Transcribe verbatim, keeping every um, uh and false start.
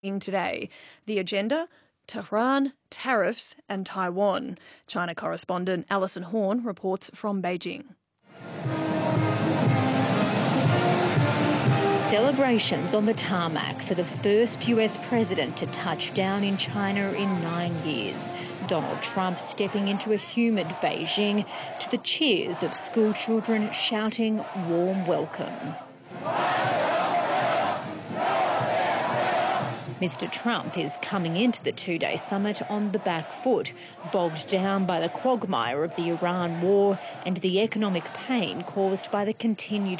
today. The agenda? Tehran, tariffs and Taiwan. China correspondent Alison Horn reports from Beijing. Celebrations on the tarmac for the first U S president to touch down in China in nine years. Donald Trump stepping into a humid Beijing to the cheers of school children shouting warm welcome. Mister Trump is coming into the two-day summit on the back foot, bogged down by the quagmire of the Iran war and the economic pain caused by the continued